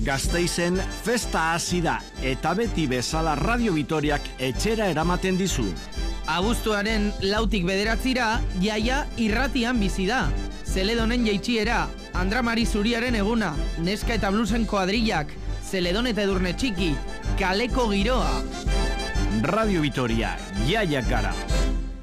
Gasteizen festa hasi da eta beti bezala Radio Vitoriak etxera eramaten dizu. Abuztuaren 4tik 9 jaia irratian bizi da. Zeledonen jaitsiera, Andra Mari Zuriaren eguna, Neska eta Bluesen koadrillak, Zeledon eta Edurne Txiki, kaleko giroa. Radio Vitoria, jaiak gara.